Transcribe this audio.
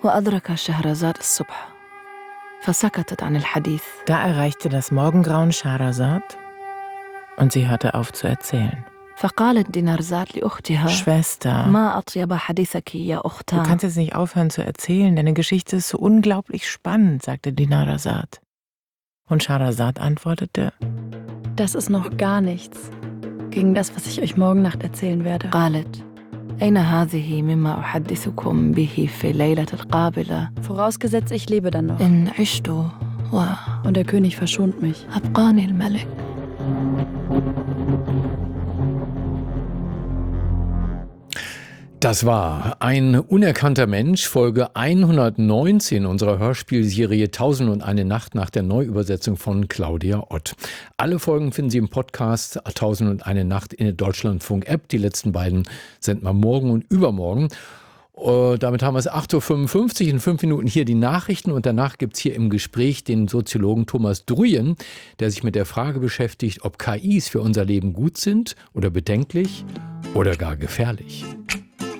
وأدرك شهرزاد الصبح فسكتت عن الحديث. Da erreichte das Morgengrauen Schahrazad und sie hörte auf zu erzählen. فقالت دينارزاد لأختها Schwester, ما أطيب حديثك يا du أختان. kannst jetzt nicht aufhören zu erzählen, deine Geschichte ist so unglaublich spannend, sagte Dinarzad. Und Schahrazad antwortete: Das ist noch gar nichts gegen das, was ich euch morgen Nacht erzählen werde. قالت أين هذه مما أحدثكم به في الليلة القابلة Vorausgesetzt, ich lebe dann noch. إن عشت Und der König verschont mich. وأبقاني الملك. Das war Ein unerkannter Mensch, Folge 119 unserer Hörspielserie 1001 Nacht nach der Neuübersetzung von Claudia Ott. Alle Folgen finden Sie im Podcast 1001 Nacht in der Deutschlandfunk-App. Die letzten beiden senden wir morgen und übermorgen. Damit haben wir es 8.55 Uhr, in 5 Minuten hier die Nachrichten und danach gibt es hier im Gespräch den Soziologen Thomas Druyen, der sich mit der Frage beschäftigt, ob KIs für unser Leben gut sind oder bedenklich oder gar gefährlich.